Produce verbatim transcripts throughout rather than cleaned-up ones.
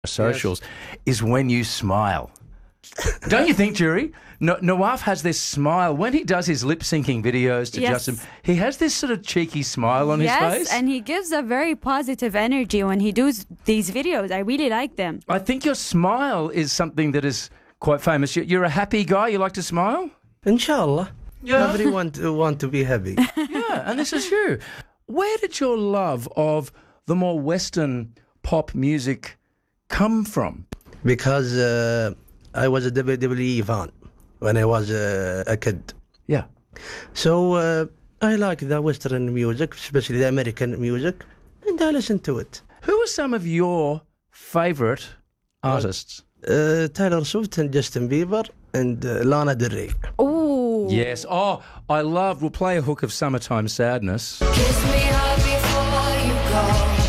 socials is when you smile. Don't you think, Jury? No, Nawaf has this smile. When he does his lip-syncing videos to Yes. Justin, he has this sort of cheeky smile on yes, his face. and he gives a very positive energy when he does these videos. I really like them. I think your smile is something that is quite famous. You- You're a happy guy. You like to smile? Inshallah. Yeah. Everyone to want to be happy. Yeah, and this is you. Where did your love of the more Western pop music come from? Because uh, I was a W W E fan when I was uh, a kid. Yeah. So uh, I like the Western music, especially the American music, and I listen to it. Who are some of your favourite artists? Uh, Taylor Swift and Justin Bieber and uh, Lana Del Rey. Oh, Yes. Oh, I love. We'll play a hook of Summertime Sadness. Kiss me hard before you go.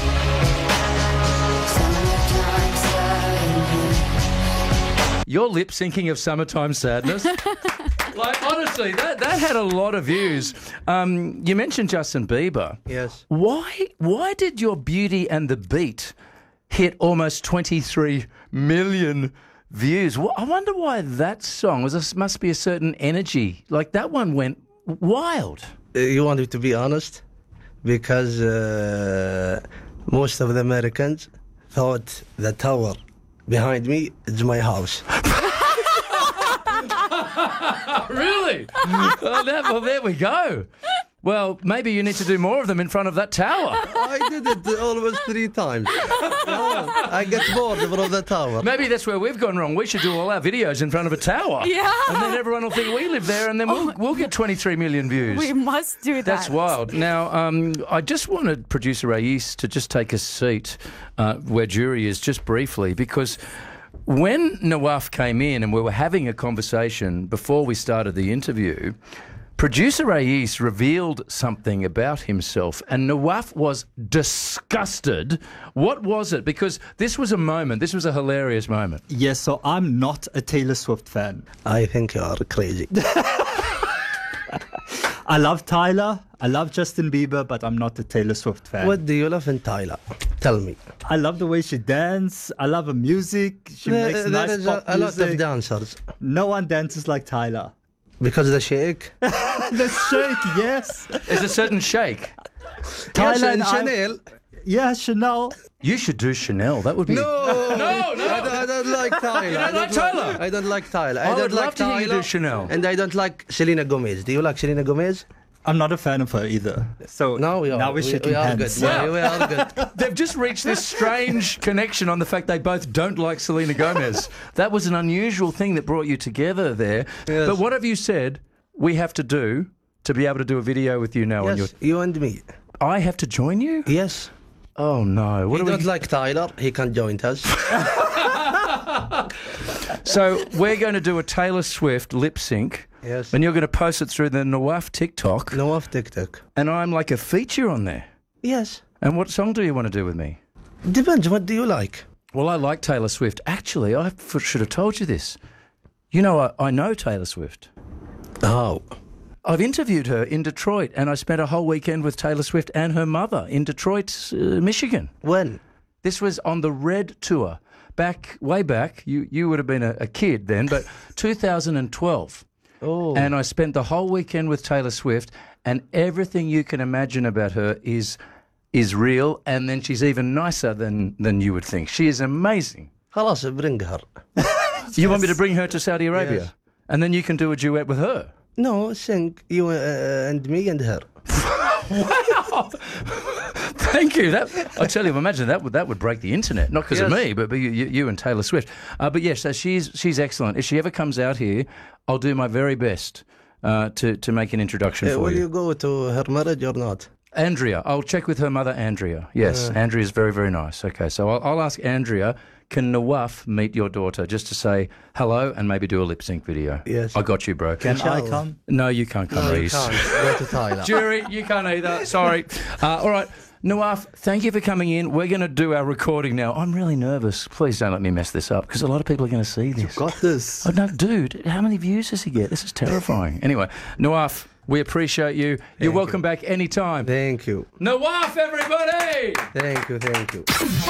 Summertime sadness. Your lip syncing of Summertime Sadness. Like, honestly, that, that had a lot of views. Um, you mentioned Justin Bieber. Yes. Why why did your Beauty and the Beat hit almost twenty-three million views? Wh- I wonder why that song was. A, must be a certain energy. Like, that one went wild. Uh, you want me to be honest? Because uh, most of the Americans thought the tower behind me is my house. Really? well, that, well, there we go. Well, maybe you need to do more of them in front of that tower. I did it almost three times. I get bored from the tower. Maybe that's where we've gone wrong. We should do all our videos in front of a tower. Yeah. And then everyone will think we live there, and then we'll, we'll get twenty-three million views. we must do that. That's wild. Now, um, I just wanted producer Rais to just take a seat uh, where Jury is, just briefly, because when Nawaf came in and we were having a conversation before we started the interview, producer Rais revealed something about himself, and Nawaf was disgusted. What was it? Because this was a moment, this was a hilarious moment. Yes, so I'm not a Taylor Swift fan. I think you are crazy. I love Tyler, I love Justin Bieber, but I'm not a Taylor Swift fan. What do you love in Tyler? Tell me. I love the way she dances. I love her music. She There, makes there nice is pop a, a lot music. of dancers. No one dances like Tyler. Because the shake. The shake, yes. There's a certain shake. Tyler Yes, and and I- Chanel. Yeah, Chanel. You should do Chanel. That would be... No, no, no. I don't, I don't like Tyler. You don't I like don't Tyler? I don't like Tyler. I, I don't would like love to hear you Tyler. do Chanel. And I don't like Selena Gomez. Do you like Selena Gomez? I'm not a fan of her either. So No, we are. now we're we, shaking we are hands. good. Yeah, we are good. They've just reached this strange connection on the fact they both don't like Selena Gomez. That was an unusual thing that brought you together there. Yes. But what have you said we have to do to be able to do a video with you now? On your... Yes, you and me. I have to join you? Yes. Oh, no. What He do don't we... like Tyler. He can join us. So we're going to do a Taylor Swift lip sync. Yes. And you're going to post it through the Nawaf TikTok. No off TikTok. And I'm like a feature on there. Yes. And what song do you want to do with me? Depends. What do you like? Well, I like Taylor Swift. Actually, I f- should have told you this. You know, I, I know Taylor Swift. Oh. I've interviewed her in Detroit, and I spent a whole weekend with Taylor Swift and her mother in Detroit, uh, Michigan. When? This was on the Red Tour. Back, way back, you, you would have been a, a kid then, but two thousand twelve. Oh. And I spent the whole weekend with Taylor Swift, and everything you can imagine about her is is real, and then she's even nicer than, than you would think. She is amazing. خلاص, bring her. You want me to bring her to Saudi Arabia? Yes. And then you can do a duet with her? No, sing you uh, and me and her. Wow! Thank you. That I tell you, imagine that would that would break the internet. Not because of Yes. me, but, but you, you you and Taylor Swift. Uh, but yes, so she's she's excellent. If she ever comes out here, I'll do my very best uh, to to make an introduction Uh, for will you. you go to her marriage or not? Andrea, I'll check with her mother, Andrea. Yes, Uh. Andrea's very very nice. Okay, so I'll, I'll ask Andrea. Can Nawaf meet your daughter just to say hello and maybe do a lip sync video? Yes. I got you, bro. Can I Inshallah. come? No, you can't come, No, you Reese. can't. Go to Thailand. Jury, you can't either. Sorry. Uh, all right. Nawaf, thank you for coming in. We're going to do our recording now. I'm really nervous. Please don't let me mess this up because a lot of people are going to see this. Got this. Oh, no, dude, how many views does he get? This is terrifying. Anyway, Nawaf, we appreciate you. You're welcome back anytime. Thank you. Nawaf, everybody! Thank you. Thank you.